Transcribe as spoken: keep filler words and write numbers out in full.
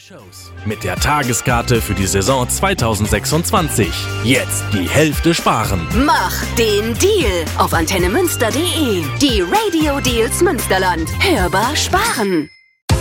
Shows mit der Tageskarte für die Saison zweitausendsechsundzwanzig. Jetzt die Hälfte sparen. Mach den Deal auf antenne münster punkt de. Die Radio Deals Münsterland. Hörbar sparen.